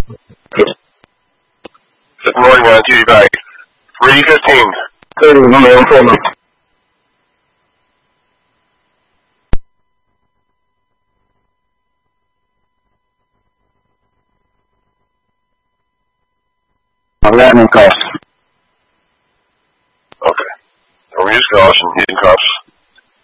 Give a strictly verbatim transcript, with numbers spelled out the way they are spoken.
Good morning on T V back. three fifteen. thirty, no me informa. I'm landing cost. Okay. We're just caution, using cops.